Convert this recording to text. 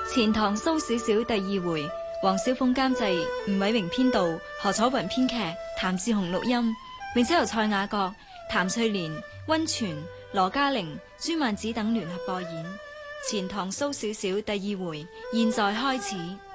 錢塘蘇少少第二回，黃小鳳監製，吳偉榮編導，何楚雲編劇，譚志雄錄音，並且由蔡雅閣、譚翠蓮、溫泉、羅嘉玲、朱曼子等聯合播演。錢塘蘇少少第二回，現在開始。